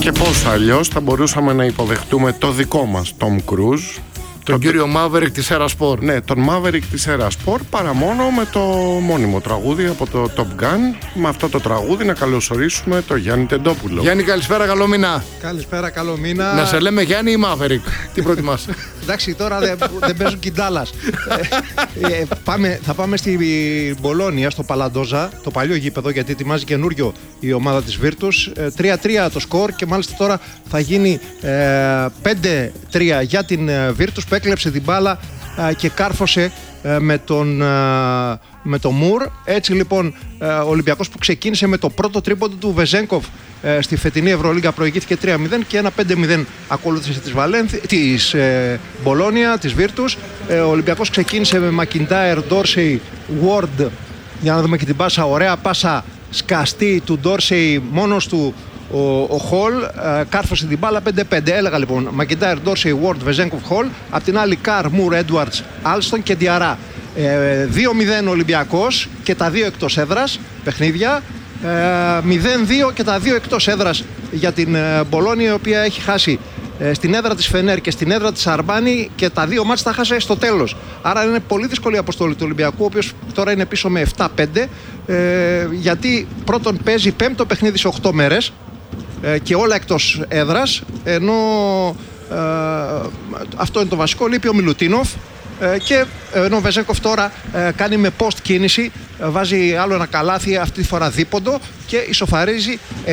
Και πώς αλλιώς θα μπορούσαμε να υποδεχτούμε το δικό μας Tom Cruise, τον κύριο Maverick της Erasport. Ναι, τον Maverick της Erasport, παρά μόνο με το μόνιμο τραγούδι από το Top Gun. Με αυτό το τραγούδι να καλωσορίσουμε τον Γιάννη Τεντόπουλο. Γιάννη, καλησπέρα, καλό μήνα. Καλησπέρα, καλό μήνα. Να σε λέμε Γιάννη ή Maverick? Τι προτιμάς? Εντάξει, τώρα δεν παίζουν κιντάλας. Θα πάμε στην Μπολόνια, στο Παλαντόζα, το παλιό γήπεδο, γιατί ετοιμάζει καινούριο η ομάδα της Virtus. 3-3 το σκορ και μάλιστα τώρα θα γίνει 5-3 για την Virtus, που έκλεψε την μπάλα και κάρφωσε με τον Μουρ. Έτσι λοιπόν ο Ολυμπιακός, που ξεκίνησε με το πρώτο τρίποντο του Βεζένκοφ στη φετινή Ευρωλίγκα, προηγήθηκε 3-0 και ένα 5-0 ακολούθησε της Μπολόνια, της Virtus. Ο Ολυμπιακός ξεκίνησε με Μακιντάιρ, Ντόρσεϊ, Ward, για να δούμε και την πάσα, ωραία πάσα σκαστή του Ντόρσεϊ μόνος του. Ο Χολ κάρφωσε την μπάλα 5-5. Έλεγα λοιπόν Μακιντάιρ, Ντόρσεϊ, Ward, Βεζένκοφ, Χολ. Απ' την άλλη Καρ, Μουρ, Έντουαρτς, Άλστον και Διαρά. 2-0 Ολυμπιακός και τα δύο εκτός έδρας παιχνίδια. 0-2 και τα δύο εκτός έδρας για την Μπολόνια, η οποία έχει χάσει στην έδρα της Φενέρ και στην έδρα της Αρμπάνη, και τα δύο μάτς τα χάσε στο τέλος. Άρα είναι πολύ δύσκολη η αποστολή του Ολυμπιακού, ο οποίος τώρα είναι πίσω με 7-5, γιατί πρώτον παίζει πέμπτο παιχνίδι σε 8 μέρες και όλα εκτός έδρας, ενώ αυτό είναι το βασικό. Λείπει ο Μιλουτίνοφ, και ενώ ο Βεζένκοφ τώρα κάνει με post κίνηση, βάζει άλλο ένα καλάθι, αυτή τη φορά δίποντο, και ισοφαρίζει